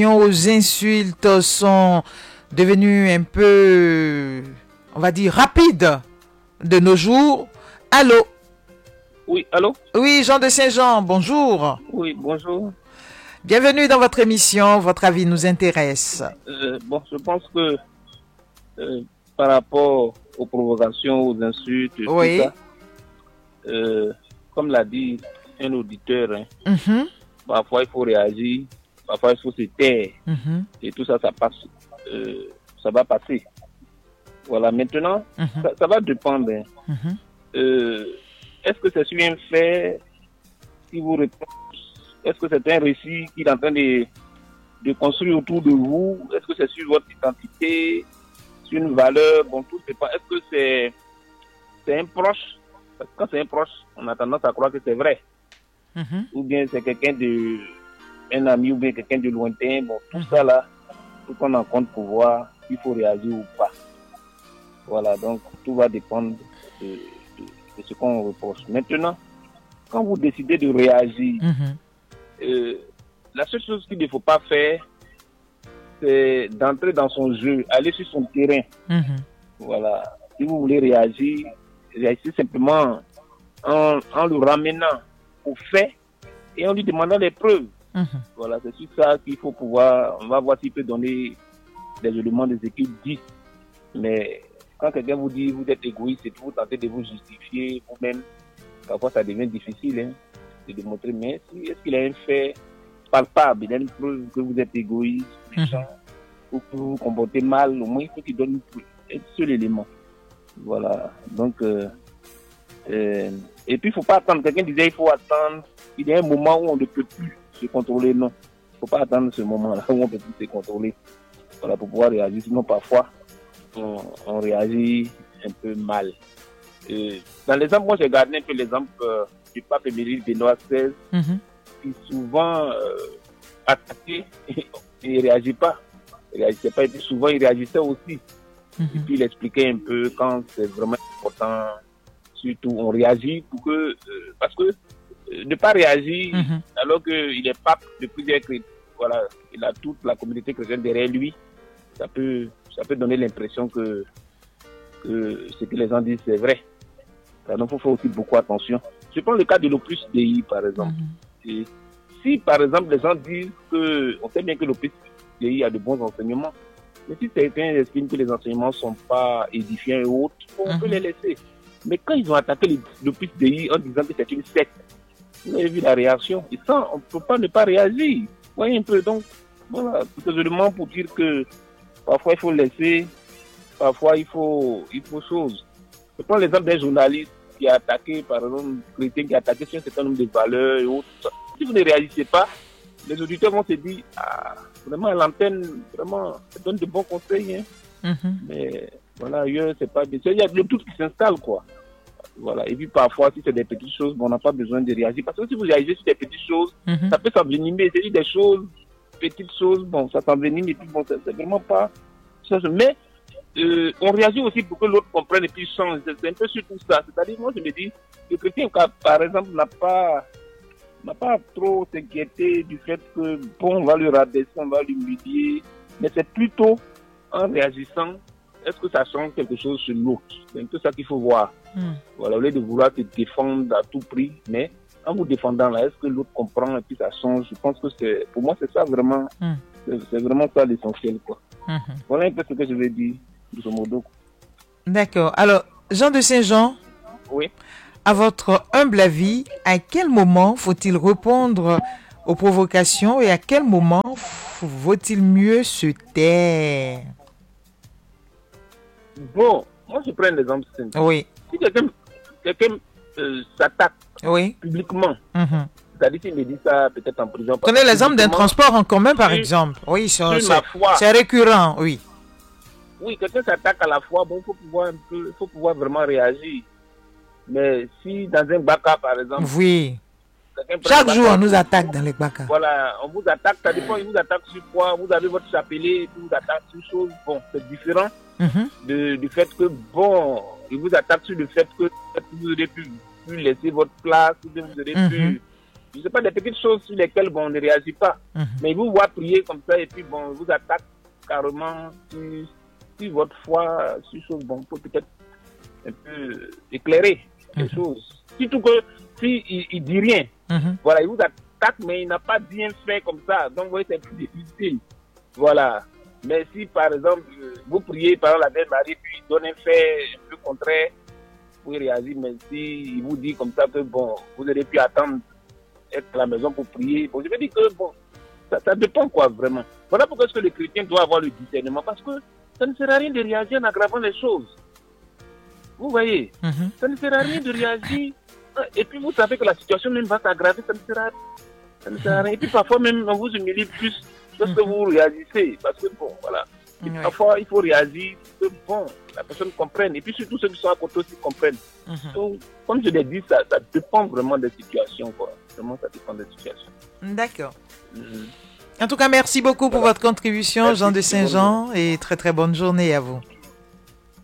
aux insultes sont devenues un peu, on va dire, rapides de nos jours. Allô? Oui, allô? Oui, Jean de Saint-Jean, bonjour. Oui, bonjour. Bienvenue dans votre émission. Votre avis nous intéresse. Bon, je pense que par rapport aux provocations, aux insultes, Oui. tout ça, comme l'a dit un auditeur, hein, parfois il faut réagir, parfois il faut se taire, et tout ça, ça passe, ça va passer. Voilà, maintenant, ça va dépendre. Hein. Est-ce que c'est sur un fait qui vous répond? Est-ce que c'est un récit qu'il est en train de construire autour de vous? Est-ce que c'est sur votre identité, sur une valeur? Bon, tout dépend. Est-ce que c'est un proche? Parce que quand c'est un proche, on a tendance à croire que c'est vrai. Ou bien c'est un ami ou bien quelqu'un de lointain. Bon, tout ça là, faut qu'on en compte pour voir s'il faut réagir ou pas. Voilà, donc tout va dépendre de ce qu'on reproche. Maintenant, quand vous décidez de réagir, la seule chose qu'il ne faut pas faire, c'est d'entrer dans son jeu, aller sur son terrain. Voilà. Si vous voulez réagir, réagissez simplement en le ramenant aux faits et en lui demandant les preuves. Voilà, c'est sur ça qu'il faut pouvoir, on va voir s'il peut donner des éléments de ce qu'il dit. Mais quand quelqu'un vous dit vous êtes égoïste et que vous tentez de vous justifier vous-même, parfois ça devient difficile de démontrer. Mais est-ce qu'il a un fait palpable, il a une preuve que vous êtes égoïste, méchant, ou que vous vous comportez mal, au moins il faut qu'il donne un seul élément. Voilà. Donc, et puis il ne faut pas attendre. Quelqu'un disait il faut attendre. Il y a un moment où on ne peut plus se contrôler. Non. Il ne faut pas attendre ce moment-là où on ne peut plus se contrôler. Voilà, pour pouvoir réagir. Sinon, parfois, on réagit un peu mal. Dans l'exemple, moi j'ai gardé un peu l'exemple du pape émérite Benoît XVI, qui souvent attaquait et il ne réagit pas. Il ne réagissait pas, et puis souvent il réagissait aussi. Et puis il expliquait un peu quand c'est vraiment important, surtout on réagit pour que, parce que ne pas réagir alors qu'il est pape de plusieurs chrétiens, voilà, il a toute la communauté chrétienne derrière lui, ça peut donner l'impression que ce que les gens disent c'est vrai. Donc il faut faire aussi beaucoup attention. Je prends le cas de l'Opus Dei par exemple. Et si par exemple les gens disent que, on sait bien que l'Opus Dei a de bons enseignements, mais si certains estiment que les enseignements ne sont pas édifiants et autres, on peut les laisser. Mais quand ils ont attaqué l'Opus Dei en disant que c'est une secte, vous avez vu la réaction. Et ça, on ne peut pas ne pas réagir. Vous voyez un peu. Donc, voilà, tout simplement pour dire que parfois il faut laisser, parfois il faut chose. Je prends l'exemple d'un journaliste qui a attaqué, par exemple, un chrétien qui a attaqué sur un certain nombre de valeurs et autres. Si vous ne réagissez pas, les auditeurs vont se dire, vraiment, à l'antenne, vraiment, ça donne de bons conseils. Mais voilà, ailleurs, c'est pas bien. Il y a le tout qui s'installe, quoi. Voilà. Et puis parfois, si c'est des petites choses, on n'a pas besoin de réagir. Parce que si vous réagissez sur des petites choses, ça peut s'envenimer. C'est des choses, petites choses, bon, ça s'envenime et puis bon, c'est vraiment pas ça. Mais on réagit aussi pour que l'autre comprenne et puis change. C'est un peu surtout ça. C'est-à-dire, moi, je me dis, le chrétien, par exemple, n'a pas trop s'inquiéter du fait que, bon, on va le rabaisser, on va l'humilier, mais c'est plutôt en réagissant, est-ce que ça change quelque chose sur l'autre? C'est un peu ça qu'il faut voir. Voilà, au lieu de vouloir se défendre à tout prix, mais en vous défendant là, est-ce que l'autre comprend et puis ça change? Je pense que pour moi, c'est ça vraiment, c'est vraiment ça l'essentiel, quoi. Voilà un peu ce que je vais dire, grosso modo. D'accord. Alors, Jean de Saint-Jean, oui. À votre humble avis, à quel moment faut-il répondre aux provocations et à quel moment vaut-il mieux se taire? Bon, moi je prends un exemple simple. Oui. Si quelqu'un s'attaque publiquement, c'est-à-dire qu'il me dit ça peut-être en prison. Prenez l'exemple d'un transport en commun par exemple. Oui, c'est récurrent, oui. Oui, quelqu'un s'attaque à la fois, bon, il faut pouvoir vraiment réagir. Mais si dans un baka, par exemple... Oui. Chaque jour, on nous attaque dans les bakas. Voilà, on vous attaque, ça dépend, il vous attaque sur quoi, vous avez votre chapelet, il vous attaque sur chose, bon, c'est différent du fait que, bon, il vous attaque sur le fait que vous aurez pu laisser votre place, vous aurez pu je sais pas, des petites choses sur lesquelles, bon, on ne réagit pas. Mais ils vous voient prier comme ça, et puis, bon, ils vous attaquent carrément sur votre foi, sur choses, bon, pour peut-être un peu éclairer les choses. Surtout que, il dit rien, voilà, il vous attaque, mais il n'a pas bien fait comme ça. Donc, vous voyez, c'est plus difficile. Voilà. Mais si, par exemple, vous priez par la Vierge Marie, puis il donne un fait un peu contraire, vous réagissez, mais si il vous dit comme ça que, bon, vous aurez pu attendre être à la maison pour prier, bon, je veux dire que, bon, ça dépend, quoi, vraiment. Voilà pourquoi est-ce que le chrétien doit avoir le discernement, parce que ça ne sert à rien de réagir en aggravant les choses. Vous voyez, ça ne sert à rien de réagir, et puis vous savez que la situation même va s'aggraver, ça ne sert à rien. Et puis parfois même, on vous humilie plus parce que vous réagissez, parce que bon, voilà. Et parfois, il faut réagir, que bon, la personne comprenne, et puis surtout ceux qui sont à côté aussi comprennent. Donc, comme je l'ai dit, ça dépend vraiment des situations, quoi. Vraiment, ça dépend des situations. D'accord. En tout cas, merci beaucoup pour votre contribution, Merci, Jean de Saint-Jean, et très très bonne journée à vous.